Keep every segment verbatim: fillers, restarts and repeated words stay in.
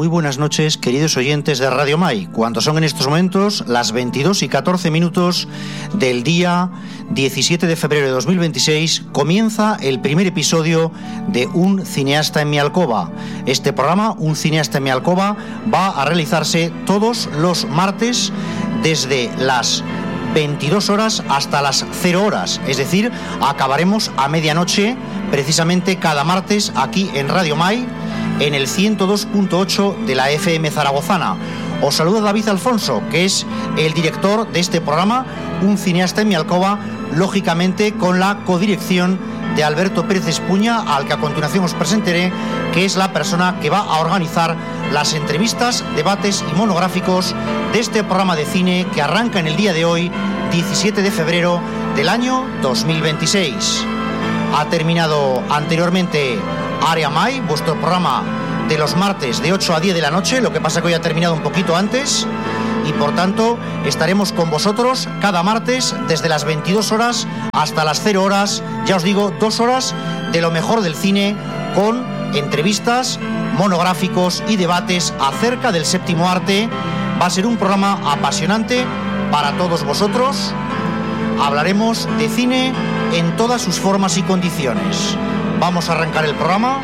Muy buenas noches, queridos oyentes de Radio Mai, cuando son en estos momentos las veintidós y catorce minutos del día diecisiete de febrero de dos mil veintiséis, comienza el primer episodio de Un cineasta en mi alcoba. Este programa, Un cineasta en mi alcoba, va a realizarse todos los martes desde las veintidós horas hasta las cero horas, es decir, acabaremos a medianoche, precisamente cada martes aquí en Radio Mai, en el ciento dos punto ocho de la F M zaragozana. Os saluda David Alfonso, que es el director de este programa, Un cineasta en mi alcoba, lógicamente con la codirección de Alberto Pérez Espuña, al que a continuación os presentaré, que es la persona que va a organizar las entrevistas, debates y monográficos de este programa de cine que arranca en el día de hoy, diecisiete de febrero del año dos mil veintiséis. Ha terminado anteriormente Área Mai, vuestro programa de los martes de ocho a diez de la noche, lo que pasa que hoy ha terminado un poquito antes, y por tanto estaremos con vosotros cada martes desde las veintidós horas hasta las cero horas, ya os digo, dos horas de lo mejor del cine, con entrevistas, monográficos y debates acerca del séptimo arte. Va a ser un programa apasionante para todos vosotros. Hablaremos de cine en todas sus formas y condiciones. Vamos a arrancar el programa.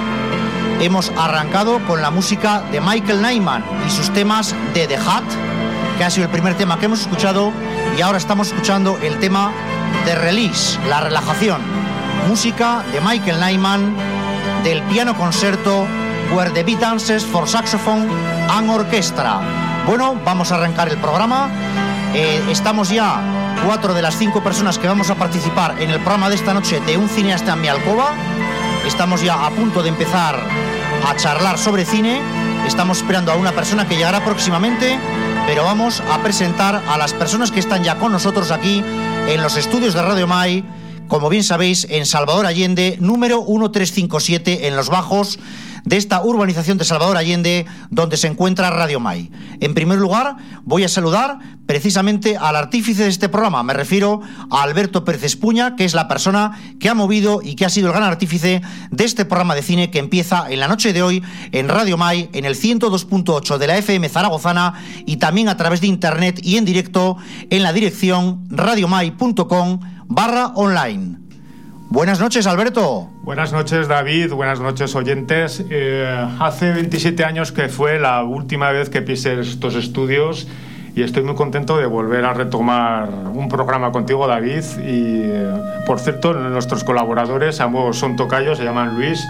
Hemos arrancado con la música de Michael Nyman y sus temas de The Hat, que ha sido el primer tema que hemos escuchado, y ahora estamos escuchando el tema de Release, la relajación. Música de Michael Nyman del piano concerto Where the Beat Dances for Saxophone and Orchestra. Bueno, vamos a arrancar el programa. Eh, estamos ya cuatro de las cinco personas que vamos a participar en el programa de esta noche de Un cineasta en mi alcoba. Estamos ya a punto de empezar a charlar sobre cine. Estamos esperando a una persona que llegará próximamente, pero vamos a presentar a las personas que están ya con nosotros aquí en los estudios de Radio Mai, como bien sabéis, en Salvador Allende, número mil trescientos cincuenta y siete, en los bajos de esta urbanización de Salvador Allende, donde se encuentra Radio Mai. En primer lugar, voy a saludar precisamente al artífice de este programa. Me refiero a Alberto Pérez Espuña, que es la persona que ha movido y que ha sido el gran artífice de este programa de cine que empieza en la noche de hoy en Radio Mai, en el ciento dos punto ocho de la F M zaragozana, y también a través de internet y en directo en la dirección radiomai.com barra online. Buenas noches, Alberto. Buenas noches, David. Buenas noches, oyentes. Eh, hace veintisiete años que fue la última vez que pisé estos estudios y estoy muy contento de volver a retomar un programa contigo, David. Y, eh, por cierto, nuestros colaboradores, ambos son tocayos, se llaman Luis.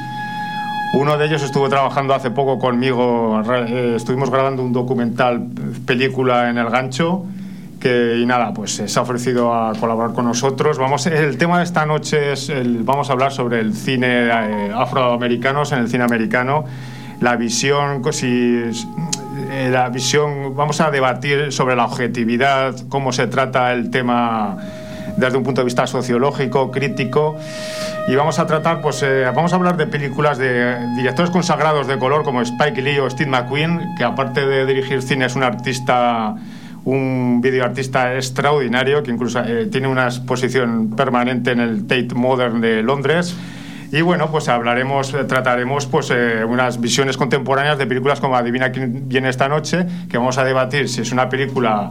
Uno de ellos estuvo trabajando hace poco conmigo. Eh, estuvimos grabando un documental, película en El Gancho. Que, y nada, pues se ha ofrecido a colaborar con nosotros. Vamos, el tema de esta noche es el, vamos a hablar sobre el cine eh, afroamericanos en el cine americano, la visión, si, eh, la visión, vamos a debatir sobre la objetividad, cómo se trata el tema desde un punto de vista sociológico, crítico, y vamos a tratar, pues, eh, vamos a hablar de películas de directores consagrados de color como Spike Lee o Steve McQueen, que aparte de dirigir cine es un artista, un videoartista extraordinario que incluso eh, tiene una exposición permanente en el Tate Modern de Londres. Y bueno, pues hablaremos, trataremos pues eh, unas visiones contemporáneas de películas como Adivina quién viene esta noche, que vamos a debatir si es una película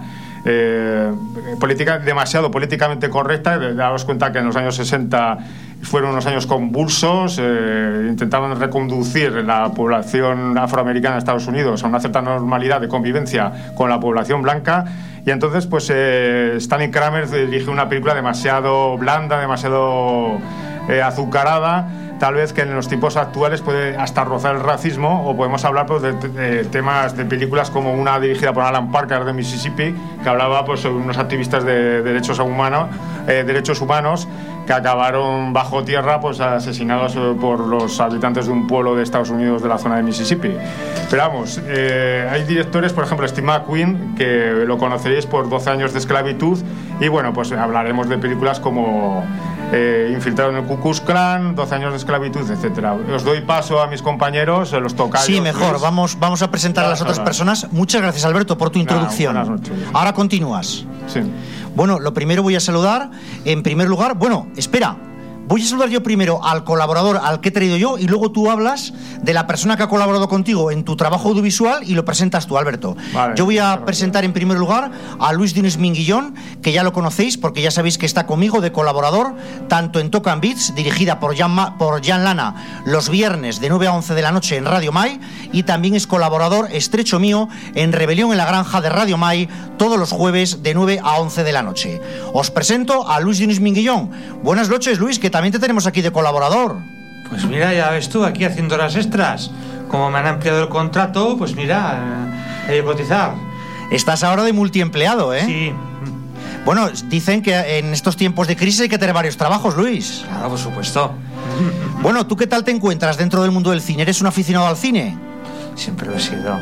eh, política, demasiado políticamente correcta. Daos cuenta que en los años sesenta fueron unos años convulsos, eh, intentaban reconducir la población afroamericana de Estados Unidos a una cierta normalidad de convivencia con la población blanca, y entonces pues eh, Stanley Kramer dirige una película demasiado blanda, demasiado eh, azucarada, tal vez que en los tiempos actuales puede hasta rozar el racismo, o podemos hablar pues, de, de temas de películas como una dirigida por Alan Parker de Mississippi, que hablaba pues, sobre unos activistas de derechos humanos, eh, derechos humanos que acabaron bajo tierra pues, asesinados por los habitantes de un pueblo de Estados Unidos de la zona de Mississippi. Pero vamos, eh, hay directores, por ejemplo Steve McQueen, que lo conoceréis por doce años de esclavitud, y bueno, pues hablaremos de películas como eh, Infiltrado en el Ku Klux Klan, doce años de esclavitud, etcétera. Os doy paso a mis compañeros, los tocayos. Sí, mejor, vamos, vamos a presentar a las otras personas. Muchas gracias, Alberto, por tu introducción. Nah, buenas noches. Ahora continúas. Sí. Bueno, lo primero voy a saludar, en primer lugar, bueno, espera, Voy a saludar yo primero al colaborador al que he traído yo y luego tú hablas de la persona que ha colaborado contigo en tu trabajo audiovisual y lo presentas tú, Alberto. Vale, yo voy a presentar en primer lugar a Luis Dionis Minguillón, que ya lo conocéis porque ya sabéis que está conmigo de colaborador tanto en Tocan Beats, dirigida por Jan, Ma- por Jan Lana, los viernes de nueve a once de la noche en Radio Mai, y también es colaborador estrecho mío en Rebelión en la Granja de Radio Mai todos los jueves de nueve a once de la noche. Os presento a Luis Dionis Minguillón. Buenas noches, Luis, que también te tenemos aquí de colaborador. Pues mira, ya ves tú, aquí haciendo horas extras. Como me han ampliado el contrato, pues mira, eh, hay que cotizar. Estás ahora de multiempleado, ¿eh? Sí. Bueno, dicen que en estos tiempos de crisis hay que tener varios trabajos, Luis. Claro, por supuesto. Bueno, ¿tú qué tal te encuentras dentro del mundo del cine? ¿Eres un aficionado al cine? Siempre lo he sido.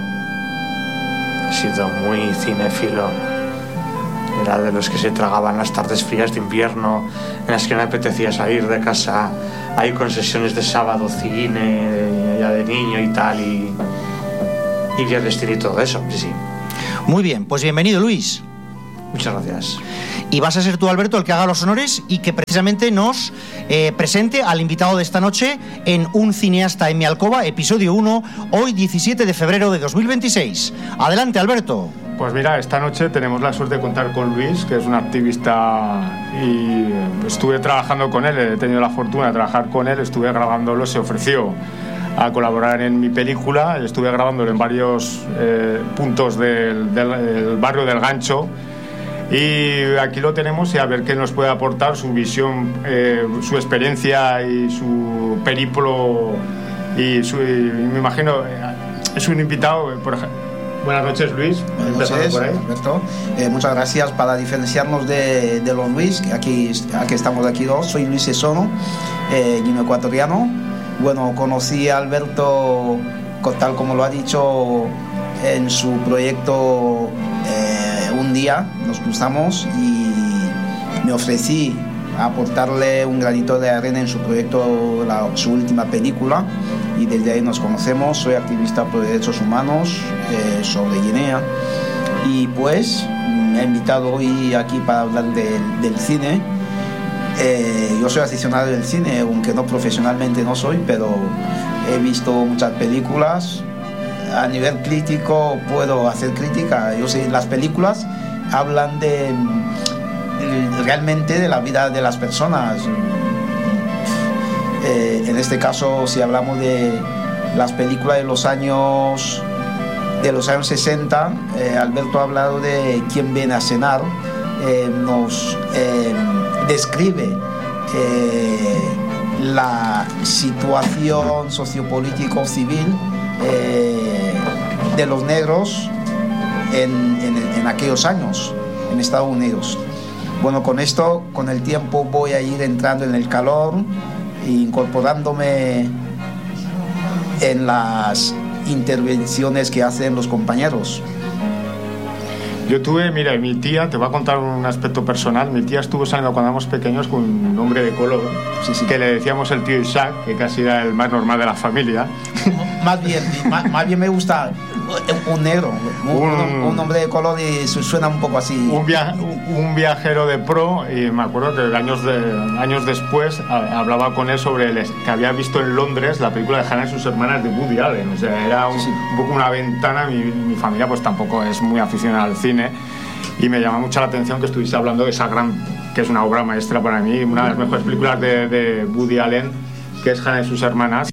He sido muy cinéfilo. Era de los que se tragaban las tardes frías de invierno, en las que no me apetecía salir de casa. Hay con sesiones de sábado, cine, de, ya de niño y tal, y, y clandestino y todo eso, sí, sí. Muy bien, pues bienvenido, Luis. Muchas gracias. Y vas a ser tú, Alberto, el que haga los honores y que precisamente nos eh, presente al invitado de esta noche en Un cineasta en mi alcoba, episodio uno, hoy diecisiete de febrero de dos mil veintiséis. Adelante, Alberto. Pues mira, esta noche tenemos la suerte de contar con Luis, que es un activista, y estuve trabajando con él, he tenido la fortuna de trabajar con él, estuve grabándolo, se ofreció a colaborar en mi película, estuve grabándolo en varios eh, puntos del, del, del barrio del Gancho, y aquí lo tenemos y a ver qué nos puede aportar su visión, eh, su experiencia y su periplo, y, su, y me imagino, eh, es un invitado, por ejemplo. Buenas noches, Luis. Buenas noches, Alberto. Eh, muchas gracias. Para diferenciarnos de, de los Luis, que aquí, aquí estamos aquí dos. Soy Luis Esono, eh, guineo ecuatoriano. Bueno, conocí a Alberto, tal como lo ha dicho, en su proyecto eh, Un Día. Nos cruzamos y me ofrecí a aportarle un granito de arena en su proyecto, la, su última película, y desde ahí nos conocemos. Soy activista por derechos humanos eh, sobre Guinea, y pues me ha invitado hoy aquí para hablar de, del cine. Eh, yo soy aficionado del cine, aunque no profesionalmente no soy, pero he visto muchas películas. A nivel crítico puedo hacer crítica. Yo sé, las películas hablan de realmente de la vida de las personas. Eh, en este caso, si hablamos de las películas de los años de los años sesenta, eh, Alberto ha hablado de Quién viene a cenar, eh, nos eh, describe eh, la situación sociopolítico civil eh, de los negros en, en, en aquellos años en Estados Unidos. Bueno, con esto, con el tiempo voy a ir entrando en el calor e incorporándome en las intervenciones que hacen los compañeros. Yo tuve, mira, mi tía, te voy a contar un aspecto personal. Mi tía estuvo saliendo cuando éramos pequeños con un hombre de color, sí, sí, que le decíamos el tío Isaac, que casi era el más normal de la familia. Más bien, más, más bien me gusta un negro, un, un, un hombre de color, y suena un poco así. Un, via, un viajero de pro, y me acuerdo que años, de, años después hablaba con él sobre el, que había visto en Londres la película de Hannah y sus hermanas de Woody Allen. O sea, era un, sí, un poco una ventana. Mi, mi familia pues tampoco es muy aficionada al cine, y me llama mucho la atención que estuviese hablando de esa gran, que es una obra maestra para mí, una de las mejores películas de, de Woody Allen, que es Hannah y sus hermanas,